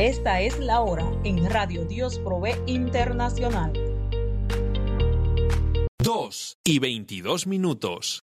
Esta es la hora en Radio Dios Provee Internacional. 2:22.